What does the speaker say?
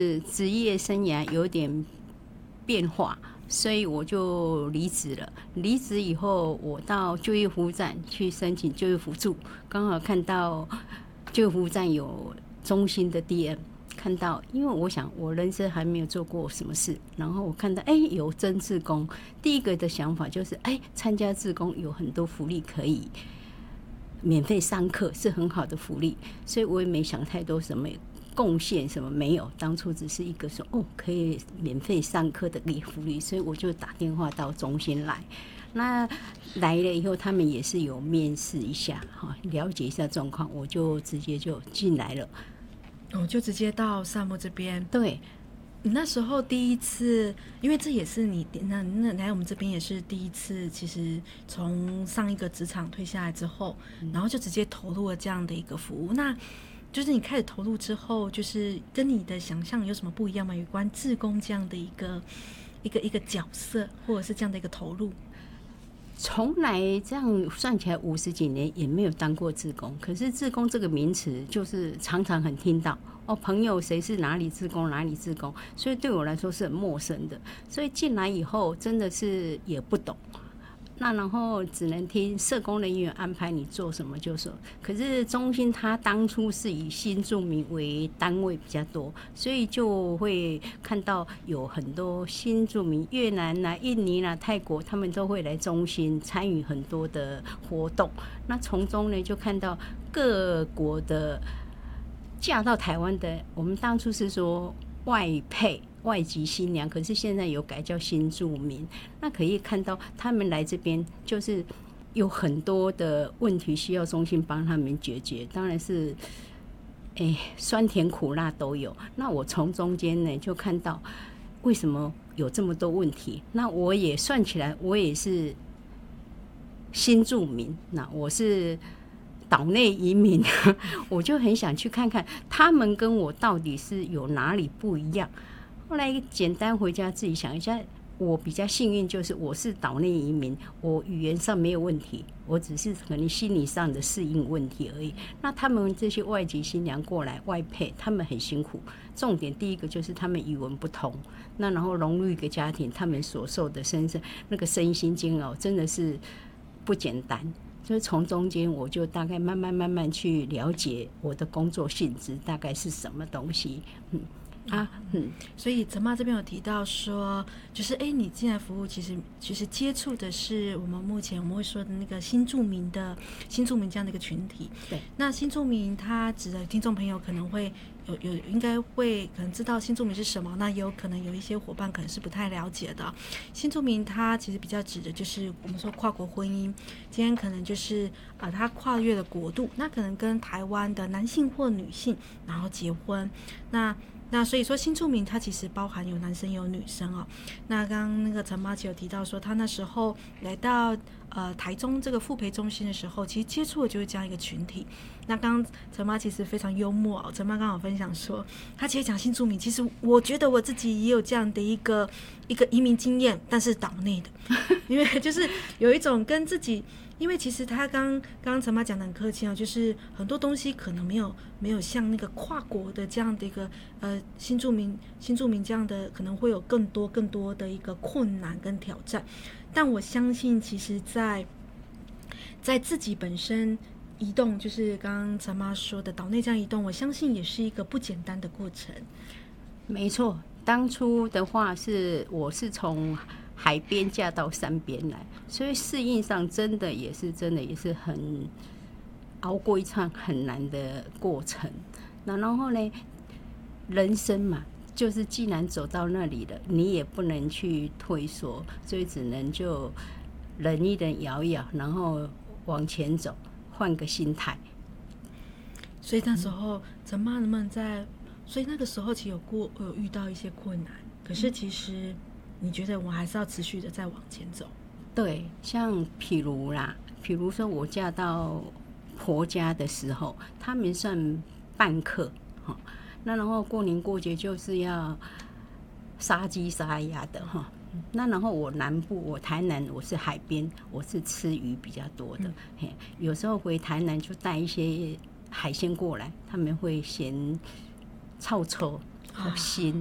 职业生涯有点变化，所以我就离职了。离职以后，我到就业服务站去申请就业辅助，刚好看到就业服务站有中心的 DM，看到，因为我想我人生还没有做过什么事，然后我看到有征志工，第一个的想法就是参加志工有很多福利可以免费上课，是很好的福利，所以我也没想太多什么贡献什么没有，当初只是一个说可以免费上课的一个福利，所以我就打电话到中心来。那来了以后，他们也是有面试一下，了解一下状况，我就直接就进来了。 就直接到萨摩这边。 对， 你那时候第一次，因为这也是你那来我们这边也是第一次，其实从上一个职场退下来之后，然后就直接投入了这样的一个服务。那就是你开始投入之后，就是跟你的想象有什么不一样吗？有关志工这样的一个角色，或者是这样的一个投入？ 从来这样算起来50几年也没有当过志工，可是志工这个名词就是常常很听到朋友谁是哪里志工哪里志工，所以对我来说是很陌生的，所以进来以后真的是也不懂，那然后只能听社工人员安排你做什么就做。可是中心它当初是以新住民为单位比较多，所以就会看到有很多新住民，越南啦、印尼啦、泰国，他们都会来中心参与很多的活动。那从中呢，就看到各国的嫁到台湾的，我们当初是说外配。外籍新娘，可是现在有改叫新住民，那可以看到他们来这边就是有很多的问题需要中心帮他们解决，当然是酸甜苦辣都有。那我从中间呢就看到为什么有这么多问题，那我也算起来我也是新住民，那我是岛内移民我就很想去看看他们跟我到底是有哪里不一样。后来简单回家自己想一下，我比较幸运，就是我是岛内移民，我语言上没有问题，我只是可能心理上的适应问题而已。那他们这些外籍新娘过来外配，他们很辛苦。重点第一个就是他们语文不通，那然后融入一个家庭，他们所受的身心煎熬真的是不简单。就是从中间我就大概慢慢去了解我的工作性质大概是什么东西。 所以陈妈这边有提到说，就是你进来服务，其实接触的是我们目前我们会说的那个新住民这样的一个群体。 对， 那新住民他指的听众朋友可能会应该会可能知道新住民是什么，那也有可能有一些伙伴可能是不太了解的。新住民他其实比较指的就是我们说跨国婚姻，今天可能就是他跨越了国度，那可能跟台湾的男性或女性然后结婚，那所以说新住民它其实包含有男生有女生哦。那刚刚那个陈妈姐有提到说，她那时候来到台中这个复培中心的时候，其实接触的就是这样一个群体。那刚刚陈妈其实非常幽默哦，陈妈刚好分享说，她其实讲新住民，其实我觉得我自己也有这样的一个移民经验，但是岛内的，因为就是有一种跟自己。因为其实他刚刚陈妈讲的很客气哦，就是很多东西可能没有像那个跨国的这样的一个新住民这样的，可能会有更多的一个困难跟挑战。但我相信，其实在自己本身移动，就是刚刚陈妈说的岛内这样移动，我相信也是一个不简单的过程。 没错，当初的话我是从海边嫁到山边来，所以适应上真的也是很熬过一场很难的过程。那然后呢，人生嘛，就是既然走到那里了，你也不能去退缩，所以只能就忍一忍，摇一摇，然后往前走，换个心态。 所以那时候陈妈能不能所以那个时候其实有遇到一些困难，可是其实你觉得我还是要持续的再往前走？ 对，像譬如说我嫁到婆家的时候，他们算半客，那然后过年过节就是要杀鸡杀鸭的哈。那然后我南部，我台南，我是海边，我是吃鱼比较多的。有时候回台南就带一些海鲜过来，他们会嫌臭臭， 好心。